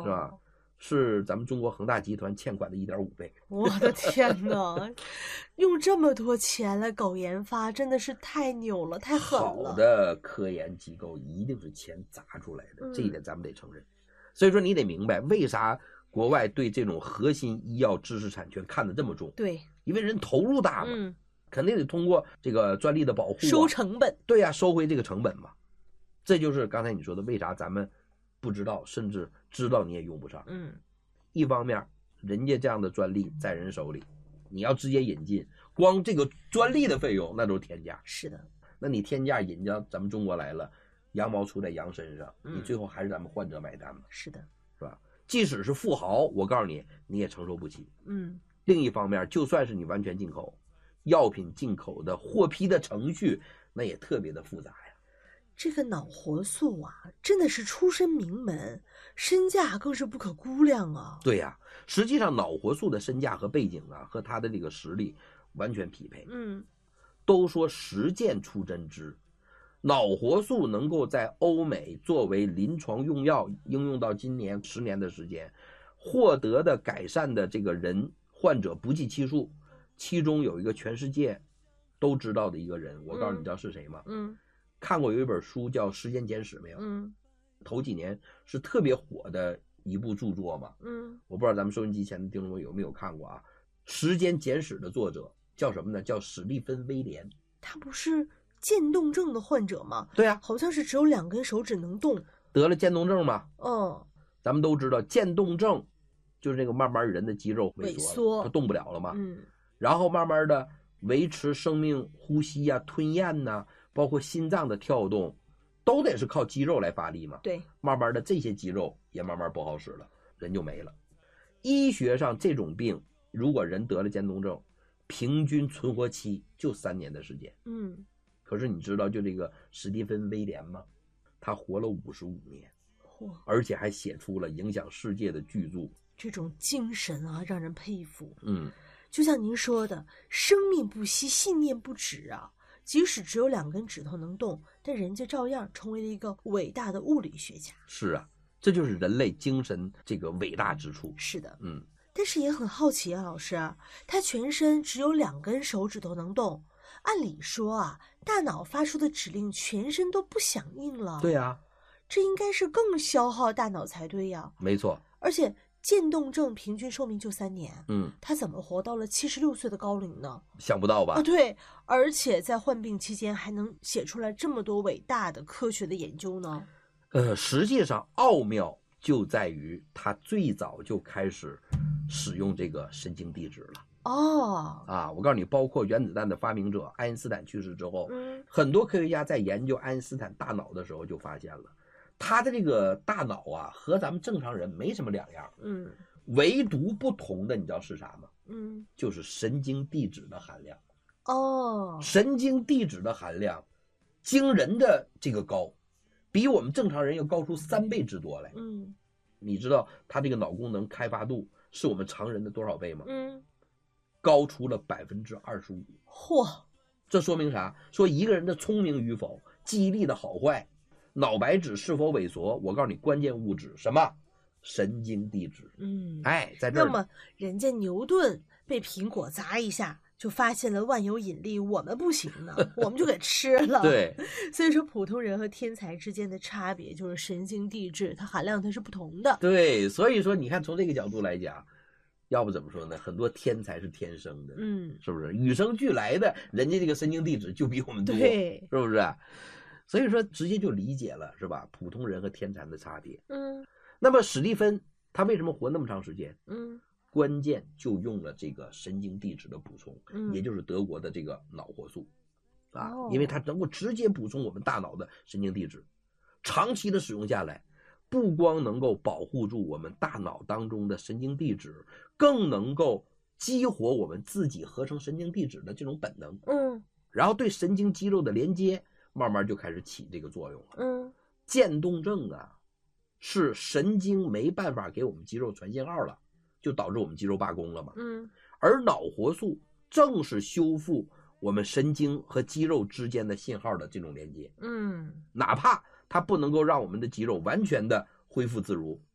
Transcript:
是吧？是咱们中国恒大集团欠款的1.5倍。 我的天哪，用这么多钱来搞研发，真的是太牛了，太狠了。 好的科研机构一定是钱砸出来的，这一点咱们得承认。所以说你得明白为啥国外对这种核心医药知识产权看得这么重。 对， 因为人投入大嘛，肯定得通过这个专利的保护收成本。 对呀，收回这个成本嘛。这就是刚才你说的，为啥咱们不知道，甚至知道你也用不上。一方面人家这样的专利在人手里，你要直接引进，光这个专利的费用那都是天价。 是的， 那你天价引到咱们中国来了，羊毛出在羊身上，你最后还是咱们患者买单嘛。 是的， 是吧？即使是富豪，我告诉你，你也承受不起。另一方面，就算是你完全进口，药品进口的获批的程序那也特别的复杂呀。 这个脑活素啊，真的是出身名门，身价更是不可估量啊。 对呀，实际上脑活素的身价和背景啊，和他的这个实力完全匹配。都说实践出真知，脑活素能够在欧美作为临床用药应用到今年10年的时间，获得的改善的这个人患者不计其数，其中有一个全世界都知道的一个人，我告诉你知道是谁吗？看过有一本书叫《时间简史》没有？头几年是特别火的一部著作嘛。我不知道咱们收音机前的听众朋友有没有看过啊？《时间简史》的作者叫什么呢？叫史蒂芬·威廉。 他不是渐冻症的患者吗？ 对啊， 好像是只有2根手指能动。 得了渐冻症嘛。咱们都知道渐冻症就是这个慢慢人的肌肉萎缩，他动不了了嘛。然后慢慢的维持生命呼吸啊、吞咽呐、包括心脏的跳动，都得是靠肌肉来发力嘛。 对， 慢慢的这些肌肉也慢慢不好使了，人就没了。医学上这种病，如果人得了渐冻症，平均存活期就3年的时间。可是你知道就这个史蒂芬·威廉吗？他活了55年，而且还写出了影响世界的巨著。 这种精神啊，让人佩服。就像您说的，生命不息，信念不止啊。即使只有2根指头能动，但人家照样成为了一个伟大的物理学家。 是啊，这就是人类精神这个伟大之处。 是的，但是也很好奇啊，老师，他全身只有2根手指头能动，按理说啊，大脑发出的指令全身都不响应了。 对啊， 这应该是更消耗大脑才对呀。 没错， 而且渐冻症平均寿命就3年，他怎么活到了76岁的高龄呢？ 想不到吧？ 对，而且在患病期间还能写出来这么多伟大的科学的研究呢？ 实际上奥妙就在于他最早就开始使用这个神经递质了。我告诉你，包括原子弹的发明者爱因斯坦去世之后，很多科学家在研究爱因斯坦大脑的时候就发现了，他的这个大脑啊和咱们正常人没什么两样。唯独不同的你知道是啥吗？就是神经递质的含量。神经递质的含量惊人的这个高，比我们正常人要高出3倍之多来。你知道他这个脑功能开发度是我们常人的多少倍吗？高出了25%。这说明啥？说一个人的聪明与否、记忆力的好坏、脑白质是否萎缩，我告诉你，关键物质什么？神经递质。在这儿。 那么人家牛顿被苹果砸一下就发现了万有引力，我们不行呢，我们就给吃了。 对， 所以说普通人和天才之间的差别就是神经递质，它含量它是不同的。 对，所以说你看从这个角度来讲，要不怎么说呢？很多天才是天生的，是不是？与生俱来的，人家这个神经递质就比我们多， 对， 是不是？所以说直接就理解了，是吧？普通人和天才的差别。那么史蒂芬他为什么活那么长时间？关键就用了这个神经递质的补充，也就是德国的这个脑活素因为它能够直接补充我们大脑的神经递质，长期的使用下来，不光能够保护住我们大脑当中的神经递质，更能够激活我们自己合成神经递质的这种本能。然后对神经肌肉的连接慢慢就开始起这个作用了。渐冻症啊，是神经没办法给我们肌肉传信号了，就导致我们肌肉罢工了嘛。而脑活素正是修复我们神经和肌肉之间的信号的这种连接。哪怕它不能够让我们的肌肉完全的恢复自如，